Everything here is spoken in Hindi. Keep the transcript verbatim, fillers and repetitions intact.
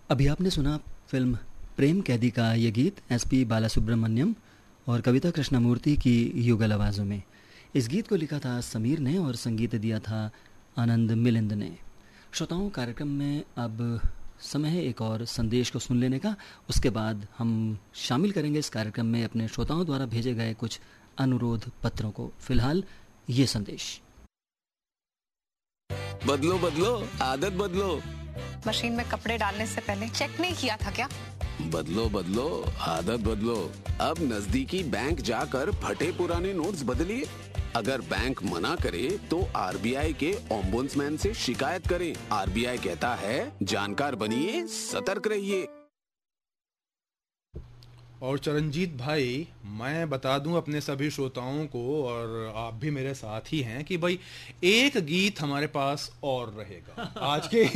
अभी आपने सुना फिल्म प्रेम कैदी का ये गीत एसपी बालासुब्रमण्यम और कविता कृष्णमूर्ति की युगल आवाज़ों में। इस गीत को लिखा था समीर ने और संगीत दिया था आनंद मिलिंद ने। श्रोताओं, कार्यक्रम में अब समय है एक और संदेश को सुन लेने का। उसके बाद हम शामिल करेंगे इस कार्यक्रम में अपने श्रोताओं द्वारा भेजे गए कुछ अनुरोध पत्रों को। फिलहाल ये संदेश। बदलो बदलो आदत बदलो। मशीन में कपड़े डालने से पहले चेक नहीं किया था क्या? बदलो बदलो आदत बदलो। अब नजदीकी बैंक जाकर फटे पुराने नोट्स बदलिए। अगर बैंक मना करे तो आरबीआई के ओम्बुड्समैन से शिकायत करें। आरबीआई कहता है जानकार बनिए, सतर्क रहिए। और चरणजीत भाई, मैं बता दूं अपने सभी श्रोताओं को, और आप भी मेरे साथ ही हैं, कि भाई एक गीत हमारे पास और रहेगा आज के